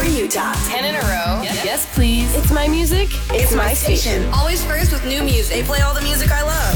Utah. 10 in a row. Yes, please. It's my music. It's my station. Always first with new music. They play all the music I love.